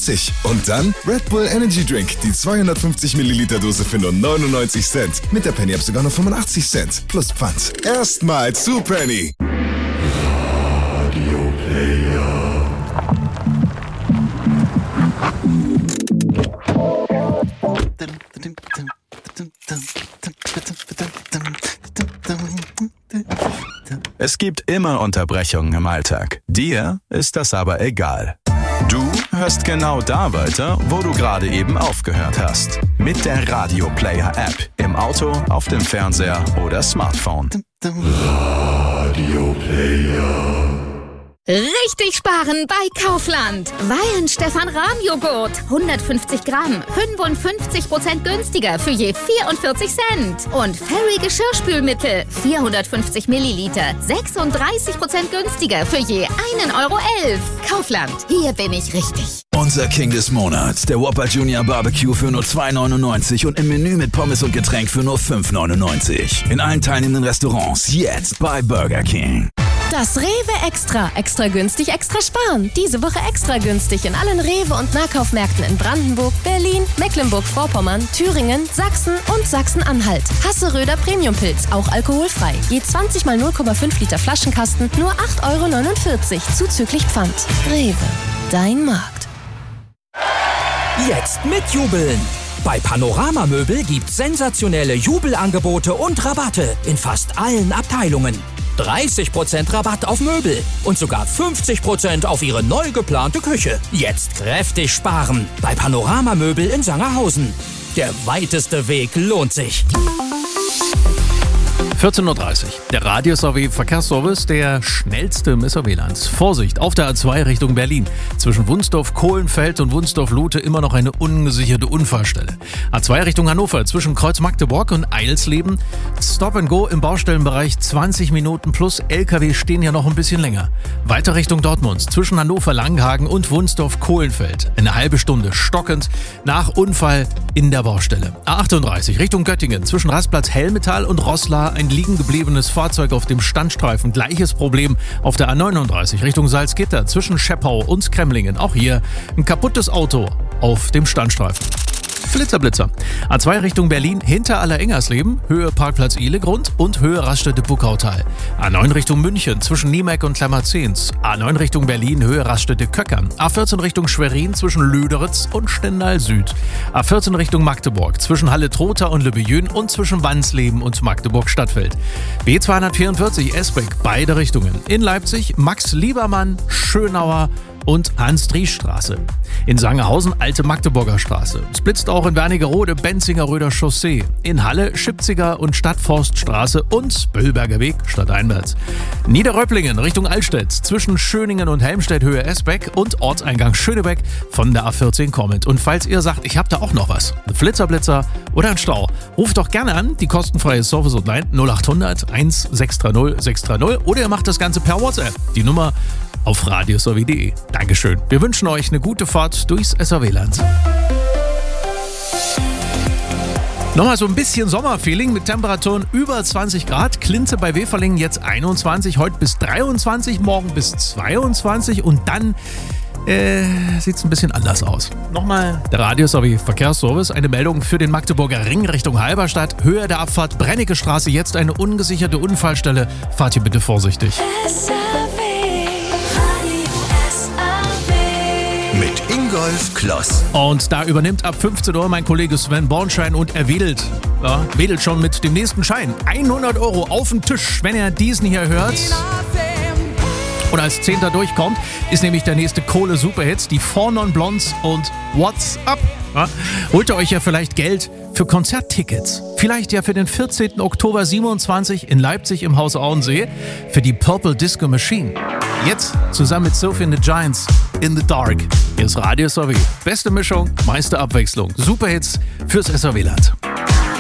99. Und dann Red Bull Energy Drink, die 250 Milliliter Dose für nur 99 Cent. Mit der Penny-App sogar nur 85 Cent. Plus Pfand. Erstmal zu Penny. Radio Player. Es gibt immer Unterbrechungen im Alltag. Dir ist das aber egal. Du hörst genau da weiter, wo du gerade eben aufgehört hast. Mit der Radio Player App. Im Auto, auf dem Fernseher oder Smartphone. Radio Player. Richtig sparen bei Kaufland. Weihenstephan-Rahm-Joghurt. 150 Gramm. 55% günstiger für je 44 Cent. Und Fairy Geschirrspülmittel. 450 Milliliter. 36% günstiger für je 1,11 Euro. Kaufland. Hier bin ich richtig. Unser King des Monats. Der Whopper Junior Barbecue für nur 2,99 und im Menü mit Pommes und Getränk für nur 5,99. In allen teilnehmenden Restaurants. Jetzt bei Burger King. Das Rewe Extra. Extra günstig, extra sparen. Diese Woche extra günstig in allen Rewe- und Nahkaufmärkten in Brandenburg, Berlin, Mecklenburg-Vorpommern, Thüringen, Sachsen und Sachsen-Anhalt. Hasseröder Premiumpilz, auch alkoholfrei. Je 20 mal 0,5 Liter Flaschenkasten, nur 8,49 € zuzüglich Pfand. Rewe, dein Markt. Jetzt mitjubeln! Bei Panorama Möbel gibt's sensationelle Jubelangebote und Rabatte in fast allen Abteilungen. 30% Rabatt auf Möbel und sogar 50% auf Ihre neu geplante Küche. Jetzt kräftig sparen bei Panorama Möbel in Sangerhausen. Der weiteste Weg lohnt sich. 14.30 Uhr. Der Radio-SAW-Verkehrsservice, der schnellste im SAW-Land. Vorsicht, auf der A2 Richtung Berlin. Zwischen Wunsdorf-Kohlenfeld und Wunsdorf-Lute immer noch eine ungesicherte Unfallstelle. A2 Richtung Hannover, zwischen Kreuz Magdeburg und Eilsleben. Stop and Go im Baustellenbereich 20 Minuten plus. LKW stehen ja noch ein bisschen länger. Weiter Richtung Dortmund, zwischen Hannover-Langenhagen und Wunsdorf-Kohlenfeld. Eine halbe Stunde stockend nach Unfall in der Baustelle. A38 Richtung Göttingen, zwischen Rastplatz Hellmetall und Roßla ein liegen gebliebenes Fahrzeug auf dem Standstreifen. Gleiches Problem auf der A39 Richtung Salzgitter, zwischen Scheppau und Kremlingen. Auch hier ein kaputtes Auto auf dem Standstreifen. Flitzer. A2 Richtung Berlin, hinter Allerengersleben, Höhe Parkplatz Ihlegrund und Höhe Raststätte Buckautal. A9 Richtung München, zwischen Niemeck und Klammerzehns. A9 Richtung Berlin, Höhe Raststätte Köckern. A14 Richtung Schwerin, zwischen Löderitz und Stendal Süd. A14 Richtung Magdeburg, zwischen Halle-Trotha und Lübbejün und zwischen Wansleben und Magdeburg-Stadtfeld. B244 Esbeck, beide Richtungen. In Leipzig, Max-Liebermann, Schönauer und Hans-Dries-Straße. In Sangerhausen Alte Magdeburger Straße. Es blitzt auch in Wernigerode Benzinger-Röder Chaussee. In Halle Schipziger und Stadtforststraße und Böllberger Weg stadteinwärts. Niederröpplingen Richtung Altstedt. Zwischen Schöningen und Helmstedt Höhe Esbeck und Ortseingang Schönebeck von der A14 kommend. Und falls ihr sagt, ich habe da auch noch was, ein Flitzer oder ein Stau, ruft doch gerne an, die kostenfreie Service Hotline 0800 1630 630 oder ihr macht das Ganze per WhatsApp. Die Nummer auf radiosaw.de. Dankeschön. Wir wünschen euch eine gute Fahrt durchs SAW-Land. Nochmal so ein bisschen Sommerfeeling mit Temperaturen über 20 Grad. Klinte bei Weferlingen jetzt 21, heute bis 23, morgen bis 22 und dann sieht es ein bisschen anders aus. Nochmal der Radio-Verkehrsservice. Eine Meldung für den Magdeburger Ring Richtung Halberstadt. Höhe der Abfahrt Brennecke Straße, jetzt eine ungesicherte Unfallstelle. Fahrt hier bitte vorsichtig. Mit Ingolf Kloss. Und da übernimmt ab 15 Uhr mein Kollege Sven Bornschein und er wedelt schon mit dem nächsten Schein. 100 € auf den Tisch, wenn er diesen hier hört. Und als 10. durchkommt, ist nämlich der nächste Kohle-Superhit, die Four Non Blondes und What's Up. Ja, holt ihr euch ja vielleicht Geld für Konzerttickets. Vielleicht ja für den 14. Oktober 27 in Leipzig im Haus Auensee für die Purple Disco Machine. Jetzt zusammen mit Sophie and the Giants in the Dark. Hier ist Radio SAW. Beste Mischung, meiste Abwechslung. Superhits fürs SAW-Land.